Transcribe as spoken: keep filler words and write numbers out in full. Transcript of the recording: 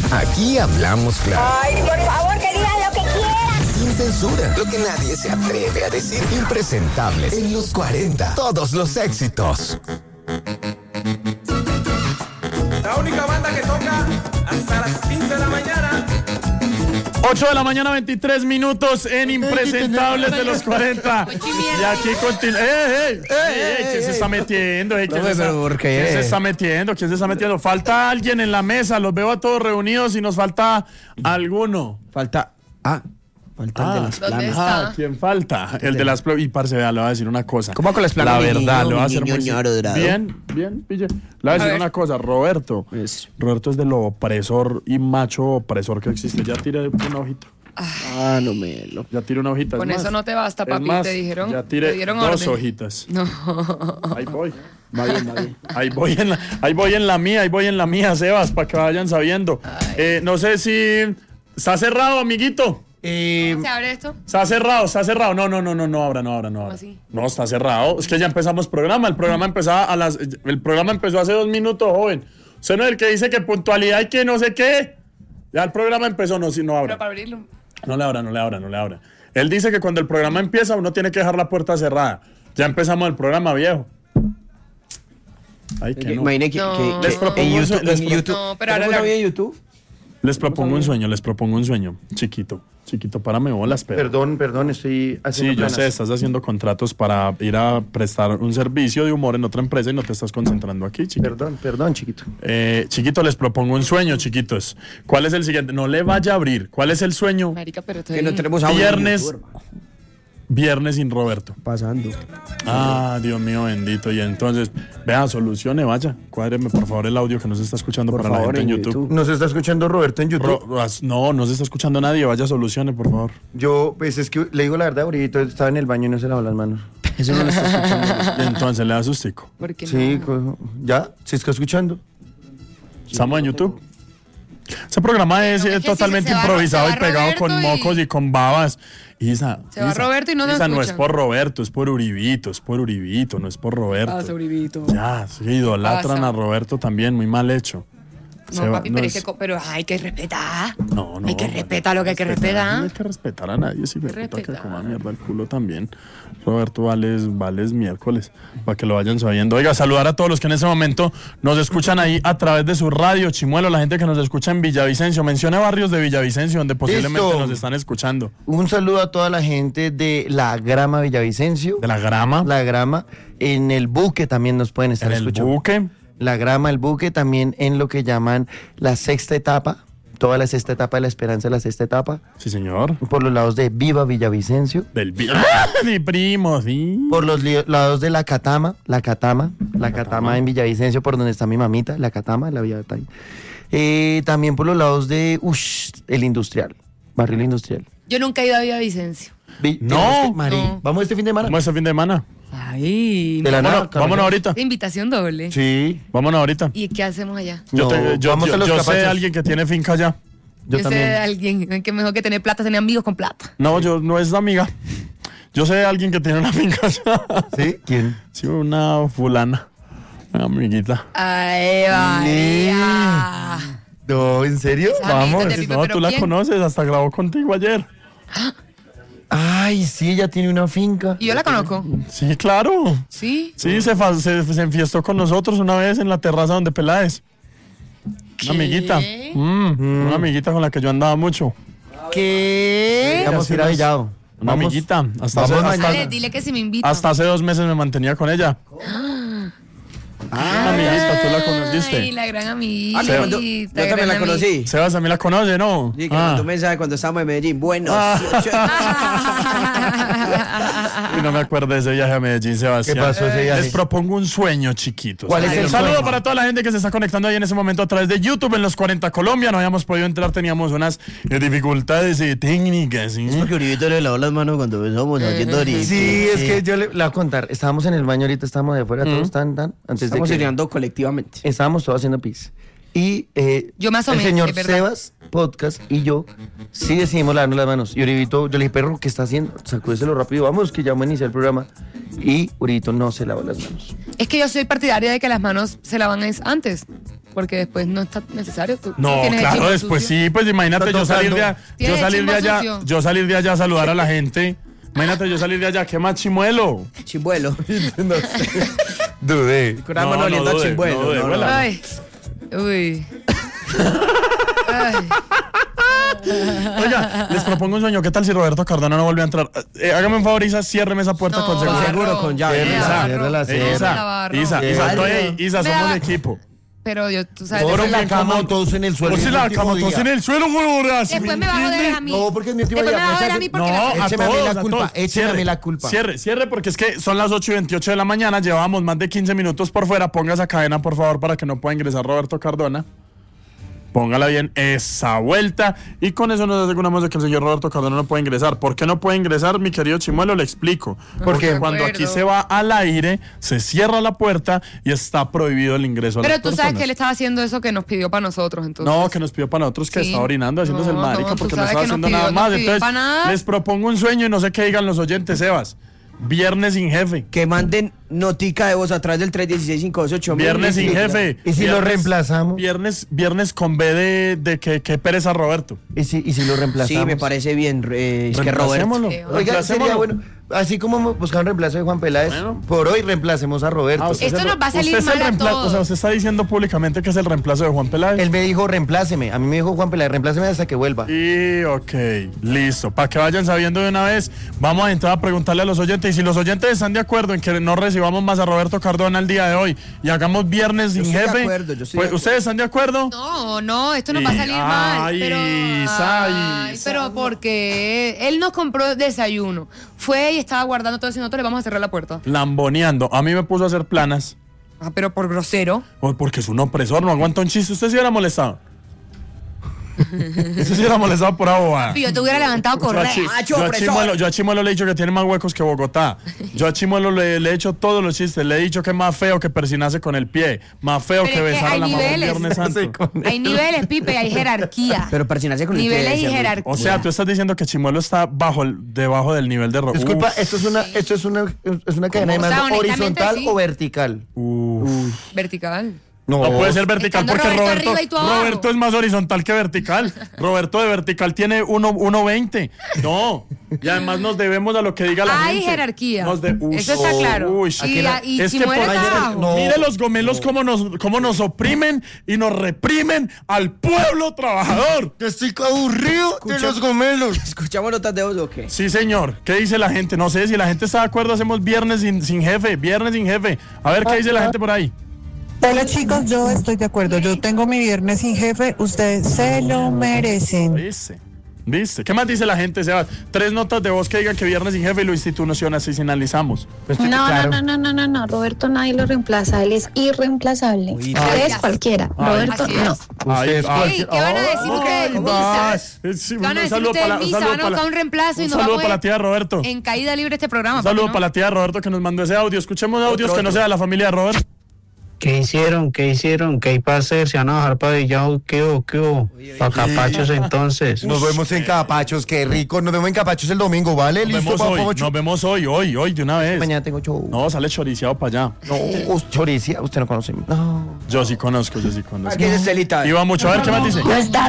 Aquí hablamos claro. Ay, por favor, que digan lo que quieran. Sin censura. Lo que nadie se atreve a decir. Impresentables. En los cuarenta. Todos los éxitos. La única banda que toca hasta las cinco de la mañana. ocho de la mañana, veintitrés minutos en Impresentables de los cuarenta. Y aquí continúa. ¡Eh, eh, eh! ¿Quién se está metiendo? Eh? ¿Quién, No, se, está, pero ¿por qué? ¿Quién se está metiendo? ¿Quién se está metiendo? Falta alguien en la mesa. Los veo a todos reunidos y nos falta alguno. Falta. Ah, falta el de las ¿dónde planas. está? Ah, ¿quién falta? El de las planas. Y parce, vea, le voy a decir una cosa. ¿Cómo con las planas? La Mi verdad, niño, le voy a mi hacer niño, muy ñoro dorado. Bien, bien, pille. Le voy a decir ver. una cosa, Roberto. Eso. Roberto es de lo opresor y macho opresor que existe. Ya tire una hojita. Ah, no me lo. Ya tire una hojita. Con es eso más. no te basta, Es papi, más, te dijeron. Ya tiré te dieron dos orden. hojitas. No. Ahí voy. Va bien, va bien. Ahí voy en la, ahí voy en la mía, ahí voy en la mía, Sebas, para que vayan sabiendo. Eh, no sé si está cerrado, amiguito. Eh, ¿Se abre esto? Está cerrado, está cerrado. No, no, no, no, no abra, no abra, no ¿Cómo abra. así? No, está cerrado. Es que ya empezamos programa. El programa empezaba a las. El programa empezó hace dos minutos, joven. Usted no es el que dice que puntualidad y que no sé qué. Ya el programa empezó, no, si no Pero abra. para abrirlo. No le abra, no le abra, no le abra. Él dice que cuando el programa empieza uno tiene que dejar la puerta cerrada. Ya empezamos el programa, viejo. Ay, que no. Imagine que, No. que- Les que propongo en un YouTube, sue- les en pro- YouTube. No, pero ahora ¿Tenemos la- una vida en YouTube? Les propongo un sueño, les propongo un sueño. Chiquito, chiquito, párame bolas, pero. Perdón, perdón, estoy haciendo Sí, yo planas. sé, estás haciendo contratos para ir a prestar un servicio de humor en otra empresa y no te estás concentrando aquí, chiquito. Perdón, perdón, chiquito. Eh, chiquito, les propongo un sueño, chiquitos. ¿Cuál es el siguiente? No le vaya a abrir. ¿Cuál es el sueño? Marica, pero te Que no dije. tenemos audio en Viernes. YouTube, hermano. Viernes sin Roberto. Pasando. Ah, Dios mío bendito. Y entonces, vea, solucione, vaya. Cuádreme, por favor, el audio que no se está escuchando Por para favor, la gente en en YouTube. YouTube. ¿Nos está escuchando Roberto en YouTube? Ro- as- no, no se está escuchando nadie. Vaya, solucione, por favor. Yo, pues es que le digo la verdad, ahorita estaba en el baño y no se lavó las manos. Eso no lo está escuchando. Y entonces le da sustico. ¿Por qué Sí, no? co- ¿ya? ¿Se está escuchando? Estamos en YouTube. Ese programa es Pero eh, es que si totalmente se va- improvisado se y va pegado Roberto con y- mocos y con babas. Isa, Se va Isa, Roberto y no nos Isa, no es escucha. por Roberto, es por Uribito, es por Uribito, no es por Roberto. Ah, Uribito. Ya, sí, idolatran Pasa. a Roberto también, muy mal hecho. Se No, va- papi, no pero es- es que, co- pero hay que respetar. No, no. Hay que respetar lo que hay que respetar. No hay que respetar a nadie, si me puta que Respetar. coma mierda el culo también. Roberto Vales, Vales miércoles, para que lo vayan sabiendo. Oiga, saludar a todos los que en ese momento nos escuchan ahí a través de su radio, Chimuelo, la gente que nos escucha en Villavicencio. Mencione barrios de Villavicencio donde posiblemente Listo. nos están escuchando. Un saludo a toda la gente de La Grama Villavicencio. De la grama, La Grama. En el Buque también nos pueden estar en el escuchando. buque. La Grama, el Buque, también en lo que llaman la sexta etapa. Toda la sexta etapa de la Esperanza, la sexta etapa. Sí, señor. Por los lados de Viva Villavicencio. Del vi- Mi primo, sí. Por los li- lados de La Catama. La Catama. La Catama en Villavicencio, por donde está mi mamita. La Catama, la Villa Tay. Eh, también por los lados de ush, el Industrial. Barrio El Industrial. Yo nunca he ido a Villavicencio. Vi- No. tenemos que- Mari, No. ¿vamos este fin de semana? ¿Cómo es el fin de semana? Ay. De la nada, Vámonos, vámonos ahorita. Invitación doble. Sí. Vámonos ahorita. ¿Y qué hacemos allá? Yo, No, te- yo, vamos yo- a los yo sé capachos. de alguien que tiene finca allá. Yo Yo sé también. de alguien que mejor que tener plata, tener amigos con plata. No, yo no es amiga. Yo sé de alguien que tiene una finca allá. ¿Sí? ¿Quién? Sí, una fulana. Una amiguita. Ay, María. No, ¿en serio? Esa Vamos. amiguita te- No, pero tú la ¿quién? conoces, hasta grabó contigo ayer. Ay, sí, ella tiene una finca. ¿Y yo la conozco? Sí, claro. Sí. Sí, se, fa- se, se enfiestó con nosotros una vez en la terraza donde Peláez. Una amiguita. Mm, Una amiguita con la que yo andaba mucho. ¿Qué? Vamos a ir a Villado. Una Vamos. amiguita. Hasta hace, Vamos hasta- Dale, dile que si me invita. hasta hace dos meses me mantenía con ella. Una amiguita, tú la Ay, conociste. la gran amiguita. Ah, que cuando- yo también la conocí. Sebas también la conoce, ¿no? Sí, que Ah. mandó un mensaje cuando estábamos en Medellín. Bueno, Y no me acuerdo de ese viaje a Medellín, Sebastián. ¿Qué pasó ese viaje? Les propongo un sueño, chiquitos. ¿Cuál es Un el saludo sueño? para toda la gente que se está conectando ahí en ese momento a través de YouTube en los cuarenta Colombia. No habíamos podido entrar, teníamos unas eh, dificultades eh, técnicas. ¿sí? es porque Uribito le lavó las manos cuando estábamos oyendo ahorita. Sí, es que yo le, le voy a contar. Estábamos en el baño ahorita, estábamos de afuera, todos tan, tan. Antes Estamos de que cenando colectivamente. estábamos todos haciendo pis. Y eh, Yo me asomé, el señor es verdad. Sebas Podcast y yo sí decidimos lavarnos las manos. Y Uribito, yo le dije, perro, ¿qué está haciendo? Sacúdeselo rápido, vamos, que ya vamos a iniciar el programa. Y Uribito no se lavó las manos. Es que yo soy partidaria de que las manos se lavan es antes. Porque después no está necesario. Tú No, tienes el claro, chimbo después sucio. sí, pues imagínate yo salir de, a- yo Tienes el salir de chimbo allá, sucio. yo salir de allá a saludar a la gente. Imagínate yo salir de allá, ¿qué más chimuelo? Chimbuelo. Dudé. Con las manos oliendo a dude, chimbuelo. no dude, No, no. huela. Ay. Uy. Ay. Oiga, les propongo un sueño. ¿Qué tal si Roberto Cardona no vuelve a entrar? Eh, hágame un favor, Isa, ciérreme esa puerta No, con seguro. barro. Seguro, con llave. Me Isa, barro. ciérrala, Eh, ciérrala. Isa, Me la barro. Isa, Sí. Isa, estoy ahí. Isa, Me somos da- de equipo. Pero yo, tú sabes. Oro en la bien cama, como- todos en el suelo. O si el la último cama, día. todos en el suelo, güey, así, Después ¿me me va a joder entiende? a mí. No, porque es mi último Después día. me va a joder Échame- a mí porque No, la- a Écheme a mí todos, la a culpa, todos. écheme Cierre, a mí la culpa. Cierre, cierre, porque es que son las ocho y veintiocho de la mañana, llevamos más de quince minutos por fuera. Ponga esa cadena, por favor, para que no pueda ingresar Roberto Cardona. Póngala bien, esa vuelta. Y con eso nos aseguramos de que el señor Roberto Cardona no puede ingresar. ¿Por qué no puede ingresar, mi querido Chimuelo? Le explico. Porque de cuando acuerdo. aquí se va al aire, se cierra la puerta y está prohibido el ingreso a Pero las tú sabes personas. que él estaba haciendo eso que nos pidió para nosotros, entonces. No, que nos pidió para nosotros que Sí. estaba orinando, haciéndose el No, marica, no, tú porque no sabes estaba que nos haciendo pidió- nada nos más. pidió Entonces, pa' nada. les propongo un sueño y no sé qué digan los oyentes, Sebas. Viernes sin jefe. Que manden notica de voz a través del tres uno seis, cinco dos ocho. Viernes sin jefe. ¿Y si lo Viernes- reemplazamos? Viernes, viernes con B de, de que, que pereza Roberto. ¿Y si, y si lo reemplazamos? Sí, me parece bien. eh, es que Reemplacémoslo. Roberto. Oiga, sería Reemplacémoslo. bueno. Así como buscar un reemplazo de Juan Peláez, Bueno. por hoy reemplacemos a Roberto. Ah, usted Esto es el- nos va a salir usted es el mal a reempla- todos. O sea, usted está diciendo públicamente que es el reemplazo de Juan Peláez. Él me dijo, reempláceme. A mí me dijo Juan Peláez, reempláceme hasta que vuelva. Y ok, listo. Para que vayan sabiendo de una vez, vamos a entrar a preguntarle a los oyentes. Y si los oyentes están de acuerdo en que no recibamos más a Roberto Cardona el día de hoy y hagamos viernes sin estoy de jefe, acuerdo, yo estoy pues, de acuerdo. ¿ustedes están de acuerdo? No, no, esto nos va a Y- salir mal. ay, Pero, Isa, ay, Isa. pero porque él nos compró desayuno. Fue y estaba guardando todo eso y nosotros le vamos a cerrar la puerta. Lamboneando. A mí me puso a hacer planas. Ah, pero por grosero. o Porque es un opresor, no aguanta un chiste. Usted sí era molestado. Usted sí era molestado por abogada. Si yo te hubiera levantado a Yo a, correr. Chi- Macho yo a opresor. Chimuelo, yo a Chimuelo le he dicho que tiene más huecos que Bogotá. Yo a Chimuelo le, le he hecho todos los chistes. Le he dicho que es más feo que persinarse con el pie. Más feo Pero que es que besar a hay la mamá el niveles. Viernes Santo. Hay niveles, Pipe, hay jerarquía. Pero persinarse con el Niveles pie, y decía, jerarquía. O sea, tú estás diciendo que Chimuelo está bajo el, debajo del nivel de robo. Disculpa, ¿esto es una, esto es una, es una cadena de O sea, mando honestamente, horizontal sí. o vertical? Vertical. No puede ser vertical Estando porque Roberto Roberto, arriba y tú abajo. Roberto es más horizontal que vertical. Roberto de vertical tiene uno veinte. No. Y además nos debemos a lo que diga la Hay gente. jerarquía. Nos de- Uy, Eso está claro. uy, Y- aquí la- y es que Chimuelo por está ayer- abajo. no. Mire los gomelos cómo nos, cómo nos oprimen y nos reprimen al pueblo trabajador. Yo estoy aburrido de los gomelos. ¿Escuchamos notas de voz o qué? Sí, señor. ¿Qué dice la gente? No sé si la gente está de acuerdo. Hacemos viernes sin, sin jefe. Viernes sin jefe. A ver qué dice la gente por ahí. Hola chicos, yo estoy de acuerdo. Yo tengo mi viernes sin jefe. Ustedes se lo merecen. ¿Viste? ¿Viste? ¿Qué más dice la gente, Sebas? Tres notas de voz que digan que viernes sin jefe y lo institucionalizamos. Pues, No, claro. no, no, no, no, no, Roberto nadie lo reemplaza, él es irreemplazable. Uy, Ustedes ay. cualquiera, Ay, Roberto así no. es. Ay, Ustedes ay. Ey, ¿qué van a decir Ay, ustedes? ay, Misas. ay. Sí, ¿Qué van a un decir saludo ustedes? para la- un Misa, saludo van a para buscar la- un reemplazo y un nos saludo vamos para a- la tía de Roberto. En caída libre este programa. Un saludo papi, ¿no? para la tía de Roberto que nos mandó ese audio. Escuchemos audios que no sea de la familia de Roberto. ¿Qué hicieron? ¿Qué hicieron? ¿Qué hay para hacer? ¿Se van a bajar para Villao? ¿Qué hubo? ¿Qué hubo? Pa' Capachos entonces. Nos vemos en Capachos, qué rico. Nos vemos en Capachos el domingo, ¿vale? Nos Listo, vemos hoy, papacho. nos vemos hoy, hoy, hoy, de una vez. Mañana tengo show. No, sale choriciado para allá. No, us- choricia, usted no conoce. No. Yo sí conozco, yo sí conozco. Aquí es Celita. Iba mucho, a ver qué más dice. No está